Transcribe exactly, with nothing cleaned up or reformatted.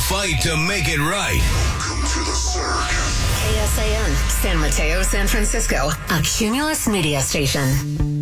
fight to make it right. Welcome to the Cirque. K S A N, San Mateo, San Francisco, a Cumulus media station.